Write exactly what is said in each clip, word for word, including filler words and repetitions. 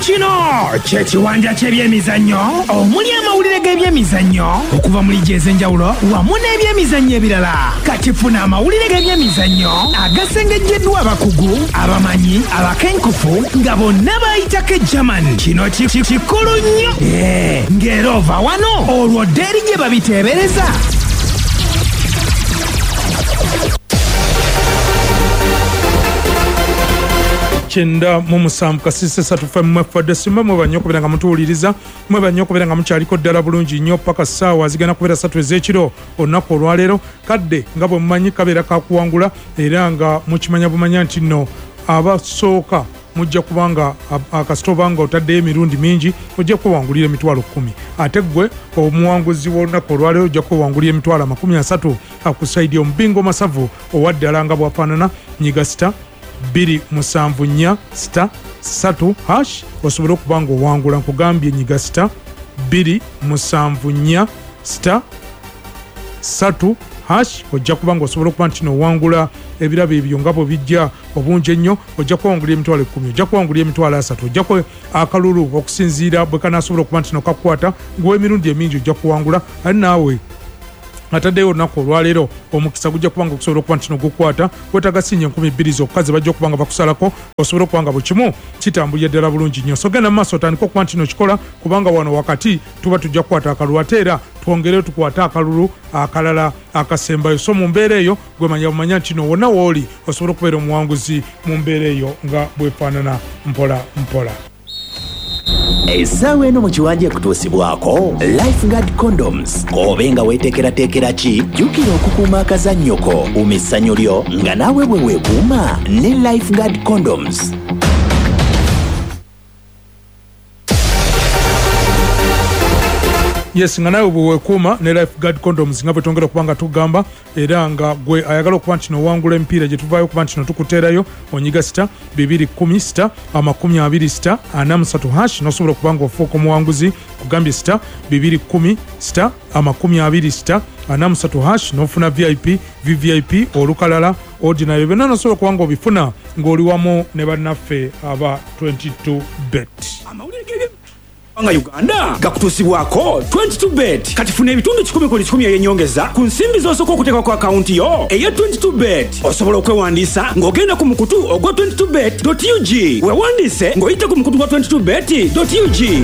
Kino kyekiwanja ky'ebyemizannyo omuli amawulire g'ebyemizannyo okuva mu liigi ez'enjawulo wamu n'ebyemizannyo ebirala. Kati funa amawulire g'ebyemizannyo agasengejjeddwa abakugu, abamanyi, abakenkufu nga bonna bayitako German. Kino kikulu nnyo ng'era ova wano olwo ddeeri gye babiteebereza. Chenda mu musanvu kasise satu fe mwefadde simba mwe banyo kubera nga mutuuliriza mwe banyo kubera nga mukyaliko ddala bulungi nnyo paka ssaawa zigana kubera satu ez'ekiro olunaku olwaleero kadde nga bwe mumanyi kabeera kakuwangula era nga mukimanya bumanya nti nno abasooka mujja kubanga akasitoba nga otaddeyo emirundi mingi ojja kwewangulira emitwalo kkumi ate ggwe omuwanguzi w'olunaku olwaleero ojja kwewangulira emitwalo amakumi asatu akusaidi omubingo masavu owaddala nga bwafaanana nyiga sita biri musanvu nnya sita satu hash osobola okuba nga owangula nkugambye nyiga sita biri musanvu nnya sita satu hash ojja kuba nga osobola okuba nti nowangula ebirabo ebyo nga bwe bijja obungi ennyo ojja kuwangulira emitwalo ekkumi ojja kuwangulira emitwalo asatu ojja ku akalulu okusinziira bwe kanaasobola okuba nti nokakwata ng'ow'emirundi emingi ojja kuwangula ali naawe ataddeyo olunaku olwaleero omukisa gujja kubanga okusobola okuba nti nogukwata wetaaga sinnya enkumi bbiri zokka ze bajja okuba nga bakusalako osobola okuba nga buli kimu kitambulira ddala bulungi nnyo. So genda mu maaso otandika okuba nti nokikola kubanga wano wakati tuba tujja kukwata akalulu ate era twongereyo tukwate akalulu akalala akasembayo. So mu mbeera eyo gwemanya bumanya nti no wonna wooli osobola okubeera omuwanguzi mu mbeera eyo nga bwefaanana mpola mpola. Essaawa eno mu kiwanja ekutuusibwako Lifeguard Condoms obenga weeteekerateekera ki jjukira okukuuma akazannyoko mu missanyo lyo nga naawe bwe weekuuma ne Lifeguard Condoms. Yes, nga nawe bwe weekuuma ne Lifeguard Condoms nga bwe twongera okuba nga tugamba era nga gwe ayagala okuba nti nowangula emipiira gye tuvaayo okuba nti notukuteerayo onyiga sita bibiri kumi sita amakumi abiri sita ana musatu hash nosobola okuba nga ofuuka omuwanguzi kugambye sita bibiri kumi sita amakumi abiri sita ana musatu hash nofuna V I P V V I P olukalala ordinary byonna nosobola okuba nga obifuna ng'oli wamu ne bannaffe aba twenty-two bet. Anga Uganda gakutusibwako twenty-two bet kati funa ebitundu kikumi ku kikumi eyenyongeza ku nsimbi z'osooka okuteeka ku akaunti yo eya twenty-two bet. Osobola okwewandiisa ng'ogenda ku mukutu ogwa twenty-two bet dot U G weewandiise ng'oyita ku mukutu gwa twenty-two bet dot U G.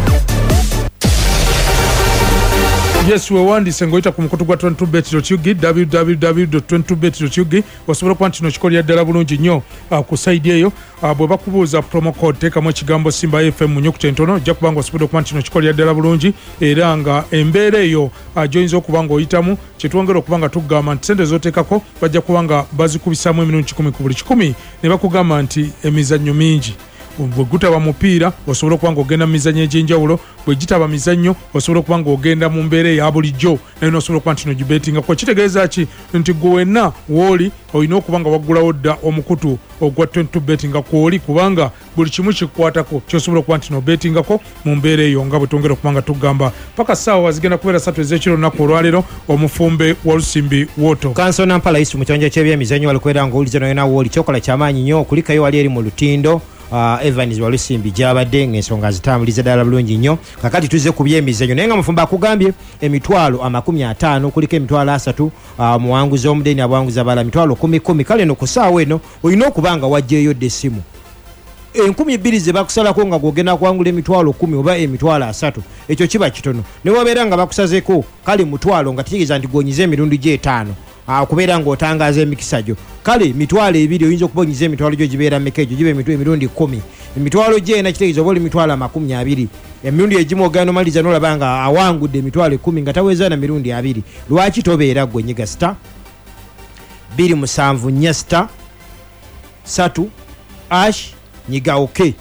Yes, weewandiise ng'oyita ku mukutu gwa twenty-two bet dot U G w w w dot twenty-two bet dot U G osobola okuba nti nokikolera ddala bulungi nnyo ku sayidi eyo bwe bakubuuza promo code teekamu ekigambo Simba F M mu nnyukuta entono ojja kuba nga osobola okuba nti nokikolera ddala bulungi era nga embeera eyo gy'oyinza okuba ng'oyitamu kyetwongera okuba nga tugamba nti sente z'oteekako bajja kuba nga bazikubisaamu emirundi kikumi ku buli kikumi ne bakugamba nti emizannyo mingi bwe gutaba mupiira osobola okuba ng'ogenda mu mizannyo egy'enjawulo bwe gitaba mizannyo osobola okuba ng'ogenda mu mbeera eya bulijjo naye nosobola okuba nti nogibetingako. Kitegeeza ki nti gwe wenna w'oli olina okuba nga waggulawo dda omukutu ogwa twenty-two bet nga kwoli kubanga buli kimu kikukwatako kyosobola okuba nti nobetingako mu mbeera eyo nga bwe twongera okuba nga tugamba paka ssaawa zigenda kubeera satu ez'ekiro olunaku olwaleero omufumbe wa Lusimbi Woto. Kansona Mpala East mu kiwanja ky'ebyemizannyo walikubeera ng'owuliza noyona w'oli kyokola kyamaanyi nnyo okulikayo wali eri mu lutindo. Uh, Evans wa Lusimbi gyabadde ng'ensonga zitambuliza ddala bulungi nnyo kakati tuzze ku byemizannyo naye nga mufumba akugambye emitwalo amakumi ataano kuliko emitwalo asatu uh, muwanguzi omudeni abawanguzi abala mitwalo kumi kumi kale no ku ssaawa eno olina okuba nga wajjeeyo dde essimu enkumi bbiri ze bakusalako nga gwogenda kuwangula emitwalo kumi oba emitwalo asatu ekyo kiba kitono ne wabeera nga bakusazeeko kale mutwalo nga tegeeza nti gonyiza emirundi gy'etaano akubeera ng'otangaza emikisa gyo kale mitwalo ebiri oyinza okubonyiza emitwalo gyo gibeera mmeka egyo giba emirundi kkumi emitwalo gyena kitegeeza oba oli mitwalo amakumi abiri emirundi egimu ogenda nomaliza n'olaba nga awangudde emitwalo ekkumi nga taweeza na mirundi abiri. Lwaki tobeera gwe nyiga sita biri musanvu nnya sita satu ash nyiga oke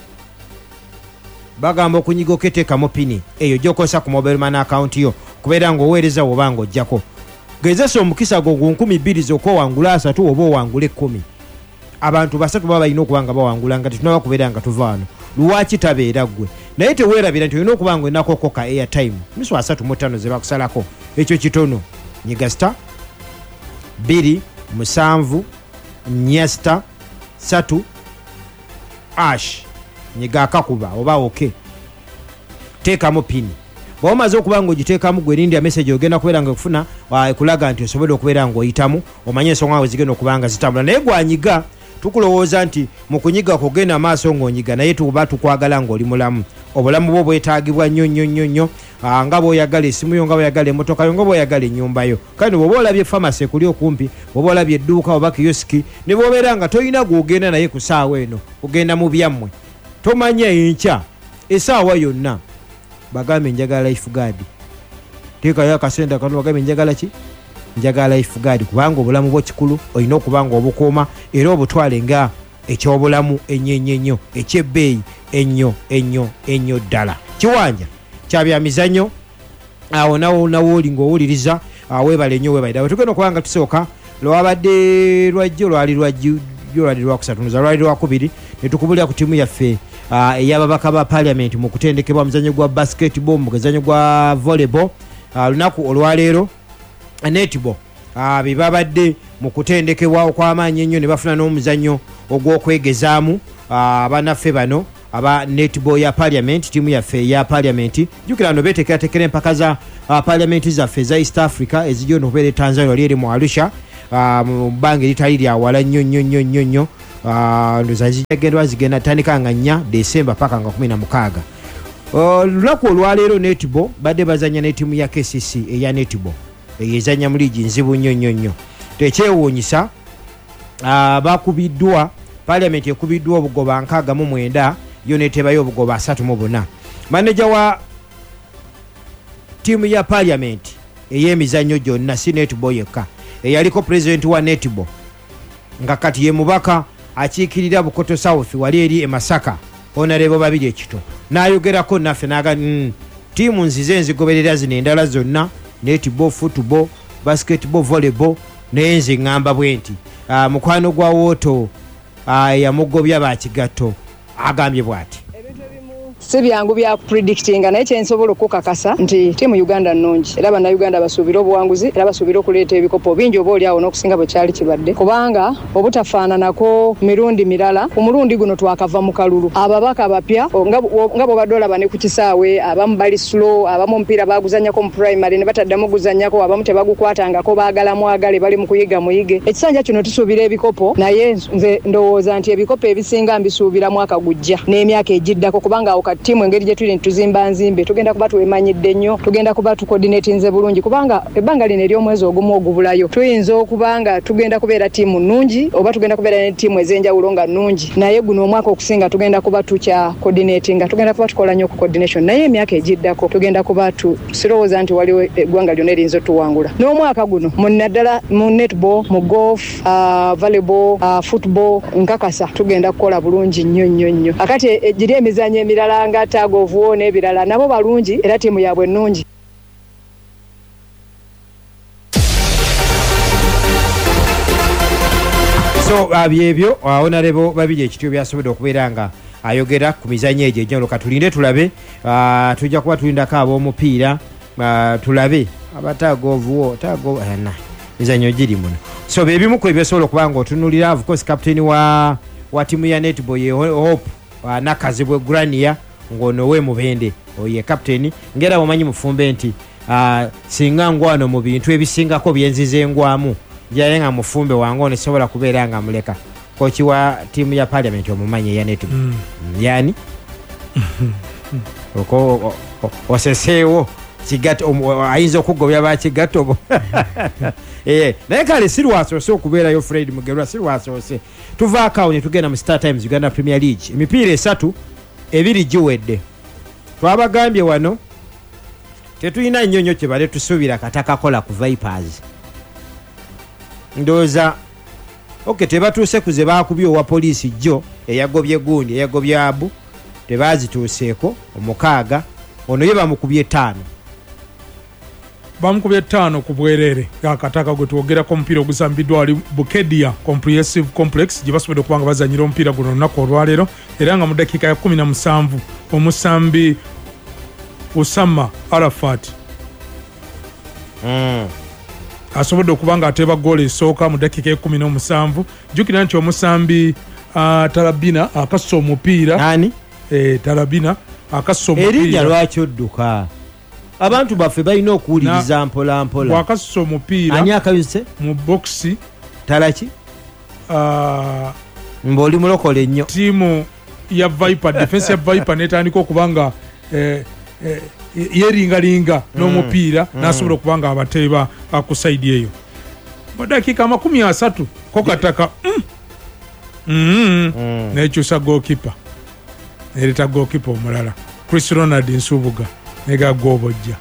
bagamba okunyiga oke teekamu pini eyo gyokosa ku mobile money account yo kubeera ng'oweereza woba ng'ojjako gezesa omukisa gwo nkumi bbiri zokka owangula asatu oba owangula ekkumi abantu basatu baba balina okuba nga bawangula nga tetunaba kubeera nga tuva wano. Lwaki tabeera ggwe naye teweerabira nti olina okuba nga olinakooko ka airtime miso asatu mu ttaano ze bakusalako ekyo kitono. Nyiga sita bbiri musanvu nnya sita satu ash nyiga akakuba oba oke teekamu pini bw'omaze okuba ng'ogiteekamu gwe erindi ya message ogenda kubeera nga okufuna ekulaga nti osobole okubeera ng'oyitamu omanye ensonga we zigenda okuba nga zitambula naye gwanyiga tukulowooza nti mu kunyiga kugenda maaso ng'onyiga naye tuba tukwagala ng'oli mulamu obulamu bwo bwetaagibwa nnyo nnyo nnyo nnyo nga bw'oyagala essimu yo nga bw'oyagala emmotoka yo nga bw'oyagala ennyumba yo kandi bw'oba olabye famasi ekuli okumpi bw'oba olabye edduuka oba kiyosiki ne bw'obeera nga toyina gw'ogenda naye ku ssaawa eno ogenda mu byammwe tomanya enkya essaawa yonna bagambe njagala lifeguard teekayo akasente kano bagambe njagala ki njagala lifeguard kubanga obulamu bwo kikulu olina okuba nga obukuuma era obutwale nga ekyobulamu ennyo ennyo ennyo ekyebbeeyi ennyo ennyo ennyo ddala kiwanja kyabyamizannyo awo nawo nawo oli ng'owuliriza weebale nnyo weebale ddala tugenda okuba nga tusooka lwabadde lwajjo lwali lwajjo lwali lwakusatu nuza lwali lwakubiri ne tukubulira ku ttiimu yaffe ey'ababaka ba parliament mu kutendekebwa muzannyo gwa basketball mu muzannyo gwa volleyball lunaku olwaleero netball be babadde mu kutendekebwa okw'amaanyi ennyo ne bafuna n'omuzannyo ogw'okwegezaamu abanaffe bano aba netball ya parliament ttiimu yaffe eya parliament jjukira no beetekeratekera empaka za parliament zaffe eza east africa ezijja nokubeera e tanzania wali eri mu arusha mu bbanga eritali lyawala nnyo nnyo nnyo nnyo nnyo ndoza zigendwa zigenda tandika nga nnya desemba paka nga kumi na mukaaga lunaku olwaleero netball badde bazanya n'ettiimu ya K C C eya netball eyezanya mu liigi nzibu nnyo nnyo nnyo tekyewuunyisa bakubiddwa parliament ekubiddwa obugoba nkaaga mu mwenda yo netebayo obugoba asatu mu buna maneja wa ttiimu ya parliament ey'emizannyo gyonna si netball yekka eyaliko president wa netball nga kati ye mubaka akiikirira Bukoto South wali eri e Masaka onarebo babiri ekito n'ayogerako naffe naga mm, ttiimu nzize nzigoberera zino endala zonna netball football basketball volleyball naye nze ŋŋamba bwe nti uh, mukwano gwa Wooto uh, yamugobya bakigatto agambye bw'ati si byangu bya predictinga naye kyensobola okukakasa nti tiimu Uganda nnungi era bannayuganda basuubira obuwanguzi era basuubira okuleeta ebikopo bingi oba oli awo n'okusinga bwe kyali kibadde kubanga obutafaananako mirundi mirala ku mulundi guno twakava mu kalulu ababaka abapya nga bw'obadde olaba ne ku kisaawe abamu bali slow abamu omupiira baaguzannyako mu primary ne bataddamu guzannyako abamu tebagukwatangako baagala mwagale bali mu kuyiga muyige ekisanja kino tusuubira ebikopo naye nze ndowooza nti ebikopo ebisinga mbisuubira mwaka gujja n'emyaka egiddako kubanga awo tiimu engeri gye tuli ntuzimba nzimbe tugenda kuba twemanyidde nnyo tugenda kuba tukodinatinze bulungi kubanga ebbanga lino ery'omwezi ogumu ogubulayo tuyinza okubanga tugenda kubeera tiimu nnungi oba tugenda kubeera ne tiimu ez'enjawulo nga nnungi naye guno omwaka okusinga tugenda kuba tukya coordinatinga tugenda kuba tukola nnyo ku coordination naye emyaka egiddako tugenda kuba sirowooza nti waliwo eggwanga lyonna eriyinza otuwangula n'omwaka guno munaddala mu netball mu golf uh, volleyball uh, football nkakasa tugenda kukola bulungi nnyo nnyo nnyo akati egiri emizannyo emirala nga tag of war n'ebirala nabo balungi era tiimu yaabwe nnungi so uh, byebyo honorable uh, babiri ekityo byasobodde okubeera nga ayogera ku mizannyo egyo enjawulo katulinde tulabe uh, tujja kuba tulindako ab'omupiira uh, tulabe abatag of war tag of ana mizannyo giri muno so bebimu ku ebyosobola okuba nga otunulira of course captain wa, wa tiimu ya netball ye Hope uh, nakazibwe Grania ngono we mubende oye captain ngera bamanyi mufumbe nti uh, singa ngwano mu bintu ebisingako byenzize ngwamu yaye nga mufumbe wange ono sobola kubeera nga muleka kochi wa tiimu ya parliament omumanyi ya netball mm. yani oko oseseewo kigato ayinza okugobya bakigato eh naye kale sirwasoose okubeerayo Fred Mugerwa sirwasoose tuvaako awo ne tugenda mu Star Times Uganda Premier League emipiira esatu ebiri giwedde twabagambye wano tetulina nnyo nnyo kyebale tusuubira katakakola ku Vipers ndowooza oke tebatuuse ku ze baakubye owa poliisi jjo eyagobye gundi eyagobye abu tebaazituuseeko omukaaga ono ye bamukubye ttaano bamukubye ttaano ku bwerere akataka gwe twogerako omupiira ogusambiddwa ali Bukedia Comprehensive Complex gye basobodde okuba nga bazanyira omupiira guno olunaku olwaleero era nga mu ddakiika ya kumi na musanvu omusambi Usama Arafat mm. asobodde okuba nga ateeba ggoolo esooka mu ddakiika ya kumi n'omusanvu jjukira nti omusambi uh, Talabina akassa omupiira ani eh, Talabina akasusa omupiira erinnya lwaki odduka abantu baffe balina okuwuliriza mpola mpola bwakasusa omupiira ani akayuse mu bokisi talaki uh, mboli mulokole nnyo tiimu ya Viper defense ya Viper netandika okubanga eh, eh, yeringalinga n'omupiira mm. nasobola okubanga abateeba ku side eyo mu dakiika makumi asatu ko kataka mm. mm. mm. nekyusa goalkeeper nereta goalkeeper omulala Chris Ronald Nsubuga nega gobojja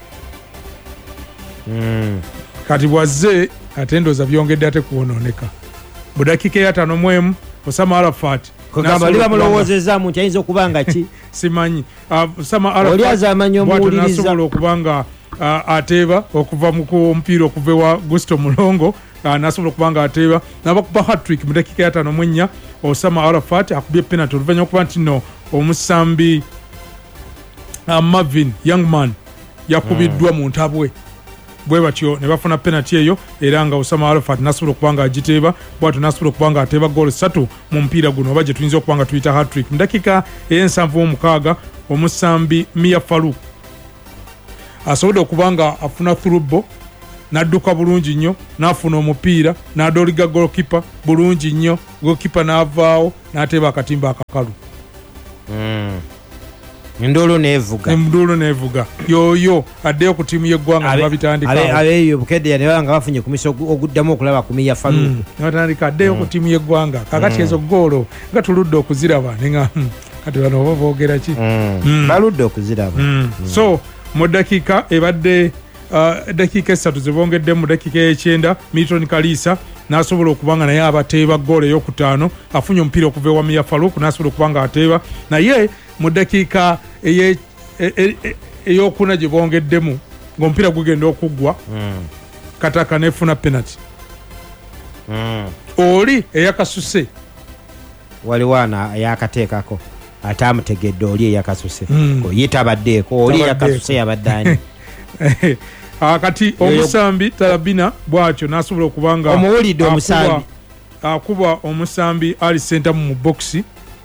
mm. kati bwazze ate ndooza byongedde ate kuwononeka mu dakiika eyataano mu emu Osama Arafat kugamba liba mulowoozezaamu nti ayinza okubanga ki simanyi uh, Osama Arafat oli azamanya omuwuliriza nasobola okubanga uh, ateeba okuva mu omupiira okuva wa Gusto Mulongo uh, nasobola okubanga ateeba nabakuba hat-trick mu dakiika ya ttaano mu ennya Osama Arafat akubye penalty oluvannyuma okuba nti no omusambi uh, Marvin Youngman yakubiddwa mm. mu ntabwe bwe batyo ne bafuna penalty eyo era nga Osama Arafat nasobola okubanga agiteeba bwatyo nasobola okubanga ateeba goal ssatu mu mpiira guno oba gye tuyinza okubanga tuyita hat-trick mu dakiika ey'ensanvu mu mukaaga omusambi Mia Farouk asobodde okubanga afuna throughball n'adduka bulungi nnyo n'afuna omupiira n'adooliga goalkeeper bulungi nnyo goalkeeper n'avaawo n'ateeba akatimba akakalu mm. Ndolo nevuga ndolo nevuga yoyo addeyo ku tiimu y'eggwanga ne babitandika abeeyo bukedde ne banga bafunye ku miso oguddamu okulaba ku Mia Farouk mm. batandika addeyo mm. ku tiimu y'eggwanga kakati mm. ezo goolo nga tuludde okuziraba nenga mm. kati bano oba boogera ki mm. mm. baludde okuziraba mm. mm. so mu dakiika ebadde uh, dakiika essatu zibongedde mu dakiika y'ekyenda Milton Kalisa nasobola okubanga naye abateeba goolo ey'okutaano afunye omupiira okuva ewa Mia Farouk nasobola okubanga ateeba naye mu dakiika ey'okuna gye bongeddemu ng'omupiira gugenda okuggwa mm. Kataka nefuna penalty mm. oli eyakasuse waliwo ana eyakateekako ate amutegedde oli eyakasuse mm. ye tabaddeeko oli eyakasuse yabaddaani kati omusambi Talabina bwatyo nasobola okubanga omuwulidde omusambi akuba omusambi ali sentamu mu bokisi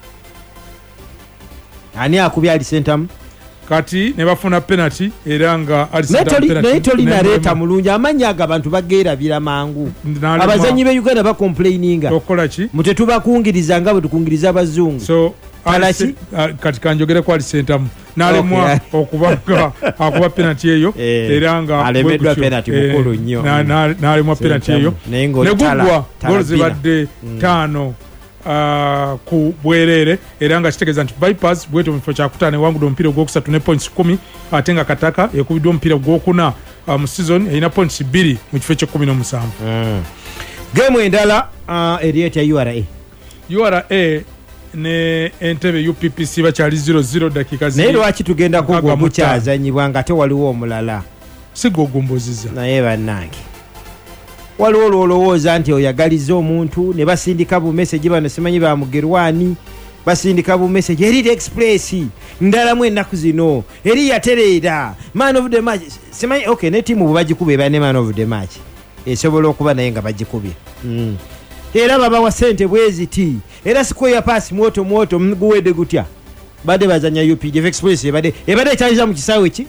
ani akubye ali sentamu kati ne bafuna penalty era nga ali sentamu penalty naye tolinaleeta mulungi amannya ago abantu bageerabira mangu abazanyi be Uganda bakomplaininga okola ki mu tetubakungiriza nga bwe tukungiriza abazungu so alaki kati kanjogere ko ali sentamu nalemwa okubanga akuba penalty eyo era nga alemeddwa penalty mukulu nnyo nalemwa penalty eyo negugwa goal zibadde ttaano Uh, ku bwerere era nga kitegeeza nti Vipers bweto mu kifo kyakutaano ewangudde omupiira ogwokusatu ne points kumi ate nga Kataka ekubiddwa omupiira gwokuna uh, mu season erina points bbiri mu kifo ky'ekkumi n'omusanvu mm. Gemu endala uh, erieta U R A U R A ne Entebbe U P P C bakyali zero zero dakiika naye lwaki tugenda kugwa mukyazanyibwa nga te waliwo omulala sigogomboziza naye bannange waliwo olowooza nti oyagaliza omuntu ne basindika bu message bano simanyi ba Mugerwani basindika bu message eri express ndalamu ennaku zino eri yatereera man of the match simanyi okay ne timu bagikube ba ne man of the match esobola okuba naye nga bagikubye mm. era baba wa sente bweziti era siko ya pass moto moto mguwede gutya bade bazanya U P G F express ebade ebade chanza mu kisawe ki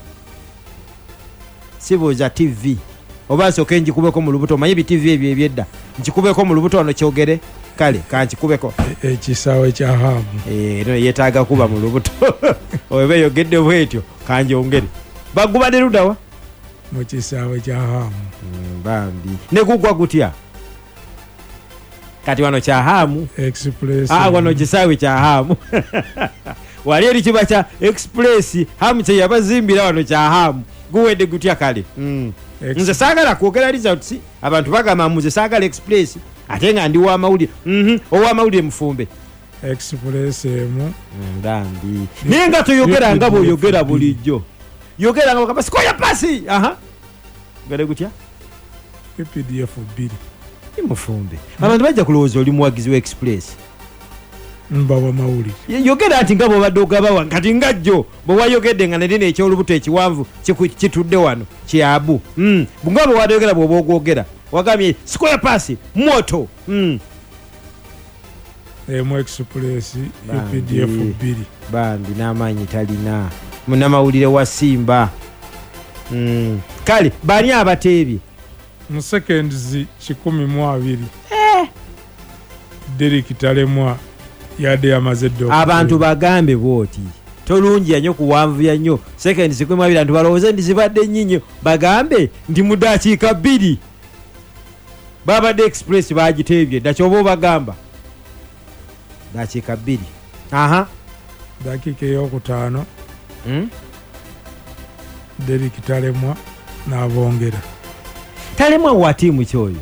sibo za T V obaso kenji kubeko mu lubuto manyi B T V ebyo ebyedda nkikubeko mu lubuto ano kyogere kale kankikubeko ekisawe kya hamu eh no yetaaga kuba mu lubuto obe yogedde bwetyo kanjongere bagubade ludawa mu kisawe kya hamu mm, bambi ne gugwa gutya kati wano kya hamu express ah wano kisawe kya hamu wali eri kiba kya express hamu kye yabazimbira wano kya hamu guwedde gutya kale mm. Nze sagala kwogera results abantu bagamba muze sagala express ate nga ndi wa mawulire mhm owa mawulire mufumbe express emu ndambi ninga tuyogera nga boyogera bulijjo yogera nga bakaba sikoya pasi aha gale gutya P D F bbiri imufumbe abantu bajja kulowooza oli muwagizi wa express mbawa mawulire yogera ati nga bobadde ogabawa kati ngajjo bwe wayogedde nga nedina ekyolubuto ekiwanvu kitudde wano kyabu mm. bunga bwe wadayogera bwoba ogwogera wagambye sikoya pasi moto mm. emu express U P D F bbiri bambi n'amaanyi talina munnamawulire wa Simba. Mm. Kale bani abateebye mu seconds kikumi mu abiri eh. Derek Talemwa yade yamaze ddo abantu bagambe bwoti tolungi yanyo kuwanvuya nnyo seconds kikumi mu abiri abantu balowooze ndi zibadde nnyinyo bagambe ndi mu dakiika bbiri babadde express bagiteebye dakyoba bagamba dakiika bbiri aha dakiika eyokutaano hmm? Derek Talemwa n'abongera. Talemwa wa tiimu kyoyo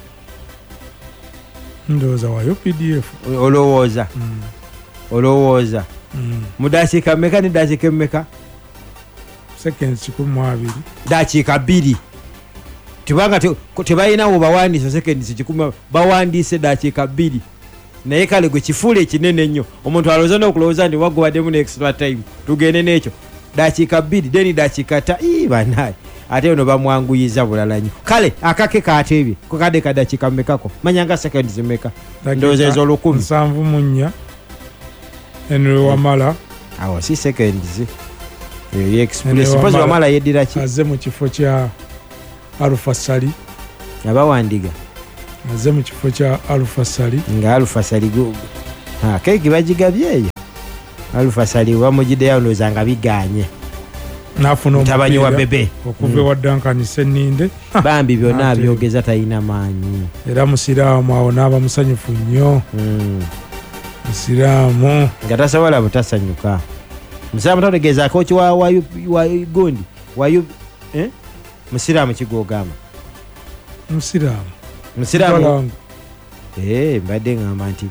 ndowooza wa U P D F olowooza mm. olowooza mm. mu dakiika mmeka ne dakiika emmeka seconds kikumi mu abiri dakiika bbiri tubanga tebalinawo bawandiise seconds kikumi bawandiise dakiika bbiri naye kale gwe kifuula ekinene ennyo omuntu alowooza n'okulowooza nti wagobaddemu ne extra time tugende n'ekyo dakiika bbiri deni dakiika ta ii banaye ate ono bamwanguyiza bulala nnyo kale akake kateebye kakadde ka dakiika mmekako manyanga seconds mmeka ndowooza ez'olukumi nsanvu mu nnya Henry Wamala awo si seconds eyo express suppose Wamala yeddira ki aze mu kifo kya Alpha Sali abawandiga aze mu kifo kya Alpha Sali nga Alpha Sali go ha keki bagigabye eyo Alpha Sali bamugiddeyo ndowooza nga biganye nafuna omutabani wa bebe okuva wa Duncan Seninde bambi byonna byogeza talina maanyi era musiraamu awo n'aba musanyufu nnyo mm. musiraamu nga tasobola butasanyuka musiraamu tategeeza koki wa, wa, wa gundi wa eh? musiraamu kigogamba musiraamu musiraamu eh mbadde ngamba nti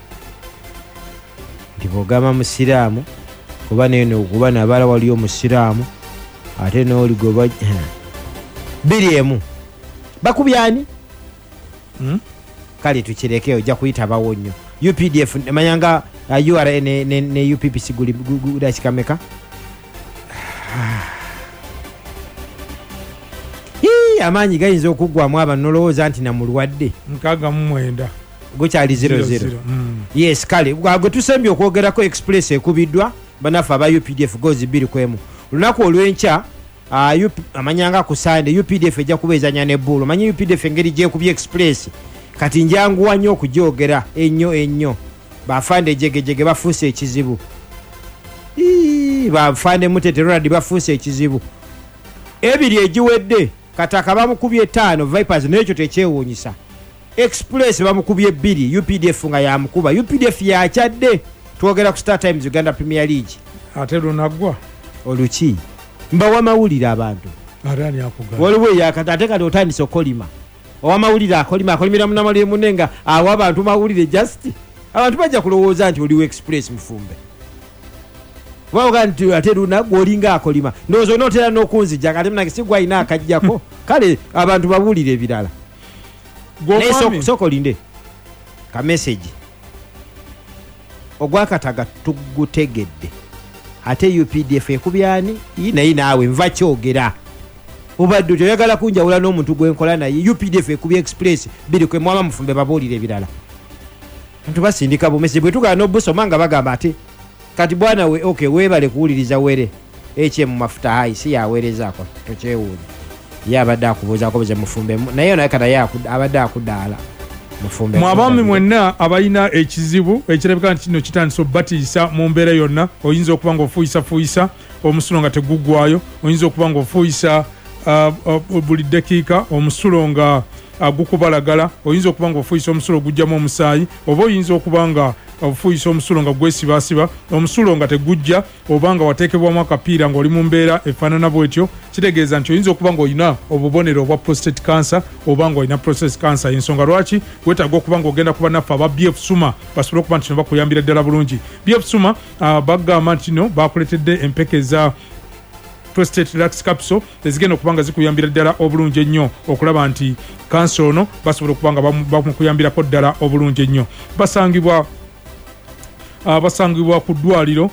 nti bwogamba musiraamu kuba neno okuba nabala waliyo musiraamu ate n'oligoba biri emu bakubyani hmm? kale tukireke ojja kuyitabawo nnyo U P D F manyanga uh, U R A ne, ne, ne U P P C guli dakikameka amaanyi gayinza okuggwamu abantu nolowooza nti namulwadde nkaaga mu mwenda gukyali zero zero mm. yes kale gwe tusembye okwogerako express ekubiddwa banafe aba U P D F gozi bbiri kwemu lunaku olw'enkya uh, amanyanga ku Sunday U P D F ejja kubeezanya ne Bull manyi U P D F engeri gyekubye express kati njanguwa nnyo okugyogera ennyo ennyo bafande ejegejege bafuuse ekizibu bafande Mutete Ronald bafuuse ekizibu ebiri egiwedde kataka bamukubye etaano Vipers n'ekyo tekyewuunyisa express bamukubye bbiri U P D F nga yamukuba U P D F yakyadde twogera ku Star Times Uganda Premier League ate lunaggwa oluki mbawa mawulire abantu atani akugamba waliwo yakata ate kati otandise okolima owamawulire akolima akolimira munamawulire munenga awo abantu mawulire just abantu bajja kulowooza nti oliwo express mufumbe waga nti ate lunaggwa olinga akolima ndowooza onootera n'okunzija kati munange sigwalina akajjako kale abantu bawulire ebirala sokolinde ka message ogwakataga tugutegedde ate U P D F ekubyani naye naawe nva kyogera obadde toyagala kunjawula n'omuntu gwenkola naye U P D F ekubya express biri kwe mwama mufumbe babuulire ebirala ntu basindika bumesi bwe tugala n'obusoma nga bagamba ate kati bwana we okay weebale kuwuliriza were ekye mu mafuta hayi si yaweerezaako tokyewuuli ye abadde akubuuzaako buze mufumbe naye naye kata ye abadde akudaala mufumbe mwabaami mwenna abalina ekizibu ekirabika nti kino kitandisa obbatiisa mu mbeera yonna oyinza okuba nga ofuuyisafuuyisa omusulo nga teguggwayo oyinza okuba nga ofuuyisa uh, uh, buli ddakiika omusulo nga uh, gukubalagala oyinza okuba nga ofuuyisa omusulo gujjamu omusaayi oba oyinza okuba nga ofuuyisa omusulo nga gwesibaasiba omusulo nga tegujja oba nga wateekebwamu akapiira ng'oli mu mbeera efaanana bwetyo kitegeeza nti oyinza okuba ng'olina obubonero obwa prostate cancer oba ng'olina prostate cancer ensonga lwaki weetaaga okuba ng'ogenda kuba naffe aba B F Suma basobole okuba nti no bakuyambira ddala bulungi B F Suma uh, bagamba nti no bakuleetedde empeke za prostate lax capsule ezigenda okuba nga zikuyambira ddala obulungi ennyo okulaba nti kansa ono basobola okuba nga bamukuyambirako ddala obulungi ennyo basangibwa uh, basangibwa ku ddwaliro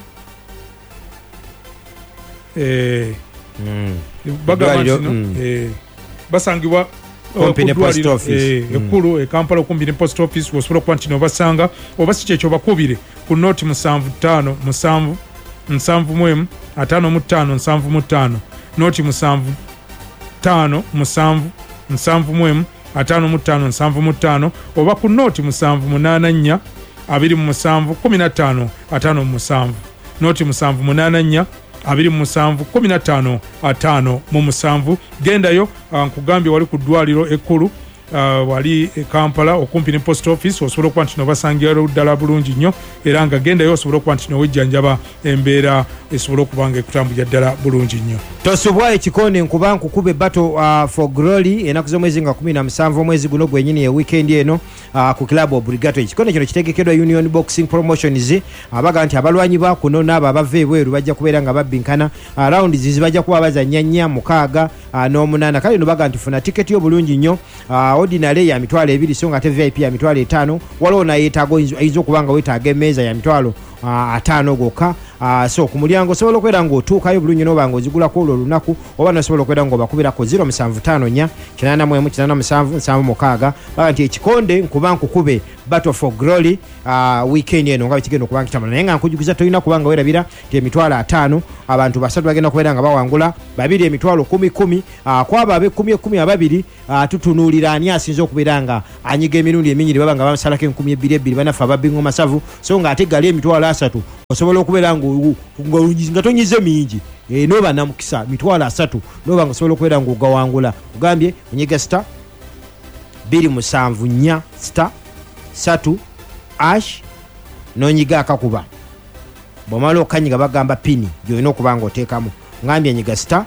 eh, mm. bagamba nti no mm. eh, basangibwa Kumpi ne post office ekkulu e Kampala kumpi ne post office osobola okuba nti n'obasanga oba si kyekyo bakubire ku nooti musanvu ttaano musanvu nsanvu mu emu ataano mu ttaano nsanvu mu ttaano nooti musanvu ttaano musanvu nsanvu mu emu ataano mu ttaano nsanvu mu ttaano oba ku nooti musanvu munaana nnya abiri mu musanvu kumi na ttaano ataano mu musanvu nooti musanvu munaana nnya abiri mu musanvu kumi na ttaano ataano mu musanvu gendayo nkugambye wali ku ddwaliro ekkulu Uh, wali e Kampala okumpi ne post office osobola okuba nti nobasangira ddala bulungi nnyo era nga gendayo osobola okuba nti nowejjanjaba embeera esobola okuba nga ekutambulira ddala bulungi nnyo. Tosubwa ekikonde nkuba nkukube battle uh, for glory enaku z'omwezi nga kumi na musanvu omwezi guno gwenyini e weekend eno uh, ku club Obrigato. Ekikonde kino kitegekeddwa Union Boxing Promotions abaga nti abalwanyi ba kuno n'abo abava ebweru bajja kubeera nga babbinkana uh, round zizi bajja kuba bazannya nnya mukaaga uh, n'omunaana kale no baga nti funa tiketi y'obulungi nnyo uh, ordinary ya mitwalo ebiri so nga ate V I P ya mitwalo etaano waliwo nayeetaaga ayinza okuba nga weetaaga emmeeza ya mitwalo uh, ataano gokka. Uh, so ku mulyango osobola okwera ng'otuukayo bulungi n'oba ng'ozigulako olwo olunaku oba nosobola okwera ng'obakubirako zero musanvu ttaano nnya kinaana mu emu kinaana musanvu nsanvu mukaaga baga nti ekikonde nkuba nkukube battle for glory uh, weekend eno nga bwekigenda okuba nkitambula naye nga nkujukiza tolina kuba nga weerabira nti emitwalo ataano abantu basatu bagenda kubeera nga bawangula babiri emitwalo kumi kumi uh, kwabo ab'ekkumi ekkumi ababiri uh, tutunuulira ani asinza okubeera nga anyiga emirundi eminyiri baba nga bamusalako enkumi ebbiri ebbiri banaffe ababingo masavu so nga ate gali emitwalo asatu osobola okubeera nga tonyize mingi e, noba namukisa mitwalo asatu noba nga osobola okubeera nga ogawangula ogambye onyiga star biri musanvu nnya star satu ash nonyiga akakuba bwomala okanyiga bagamba pini gyolina okuba nga oteekamu ngambye nyiga star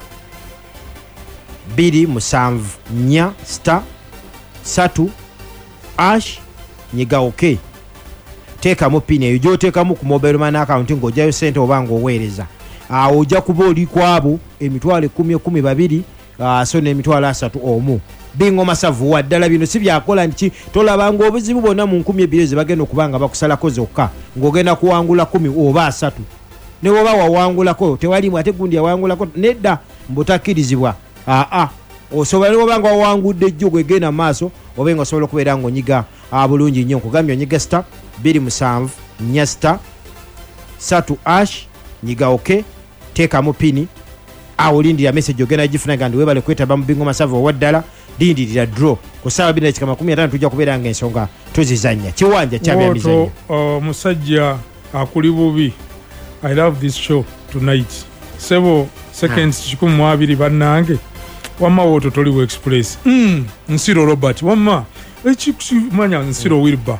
biri musanvu nnya star satu ash nyiga oke teekamu pini eyo gyoteekamu ku mobile money account ng'ojjayo ssente oba ng'oweereza awo ojja kuba oli kwabo emitwalo ekkumi ekkumi babiri so n'emitwalo asatu omu bingo masavu waddala bino si byakola nti tolabanga obuzibu bonna mu nkumi ebbiri ze bagenda okuba nga bakusalako zokka ng'ogenda kuwangula kumi oba asatu ne bwoba wawangulako tewalimu ate gundi yawangulako nedda mbutakkirizibwa aa osobola ne bwoba nga wawangudde ejjo gwegenda mu maaso oba nga osobola okubeera ng'onyiga bulungi nnyo nkugambye onyiga star biri musanvu nnya star satu ash nyiga oke teekamu pini awo lindira message ogenda gifuna ndi webale kwetaba mu bingo masavu owaddala lindirira draw ku ssaawa bbiri dakika makumi ataano tujja kubeera nga ensonga tuzizannya kiwanja kyabyamizanyo omusajja akuli bubi. I love this show tonight sebo seconds kikumi mu abiri bannange wamma woto toliwo express mm, nsiro Robert wamma ekimanya nsiro Wilba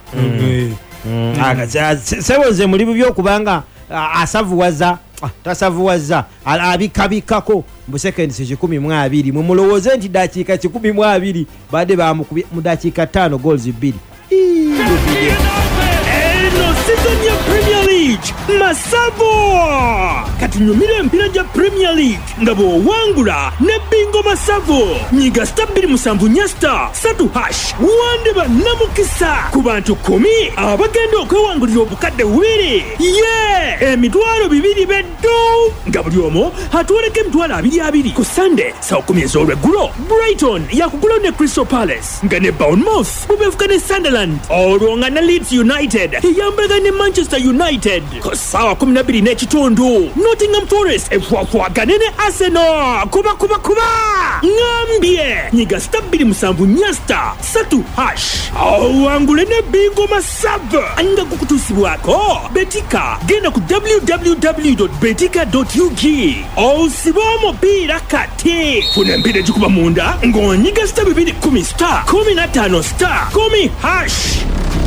sebo nze muli bubi okubanga asavuwaza tasavuwaza abikabikako mu seconds kikumi mu abiri mwe mulowooze nti dakiika kikumi mu abiri badde bamukubye mu dakiika ttaano goals bbiri. Eno season ya Premier League Masavo kati nyumira empira ja Premier League nga bw'owangula ne bingo Masavo nyiga star bbiri musanvu nnya star satu hash wande bannamukisa ku bantu kumi abagenda okwewangulira obukadde bubiri ye emitwalo bibiri beddu nga buli omu atwaleko emitwalo abiri abiri ku Sunday saa kumi ez'olweggulo Brighton yakugula ne Crystal Palace nga ne Bournemouth bubeefuka ne Sunderland olwo nga ne Leeds United eyambalaga ne Manchester United ku ssaawa kumi na bbiri n'ekitundu Nottingham Forest efwafwagane ne Arsenal kuba kuba kuba ngambye nyiga star bbiri musanvu nnya star satu hash awangule ne bingo Masava nga gukutuusibwako betika genda ku w w w dot betika dot u k osiba omupiira kati funa empira egikuba munda ng'onyiga star bibiri kumi star kumi na ttaano star kumi hash